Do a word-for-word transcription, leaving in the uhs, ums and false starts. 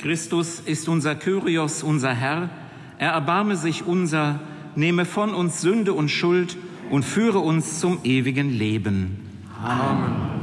Christus ist unser Kyrios, unser Herr. Er erbarme sich unser, nehme von uns Sünde und Schuld und führe uns zum ewigen Leben. Amen.